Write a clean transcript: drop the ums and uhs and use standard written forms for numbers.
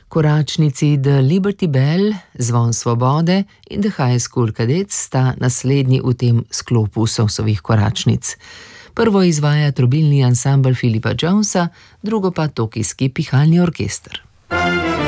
Koračnici The Liberty Bell, Zvon svobode in The High School Cadets sta naslednji v tem sklopu Sosovih koračnic. Prvo izvaja trobilni ansambel Philippa Jonesa, drugo pa tokijski pihalni orkester.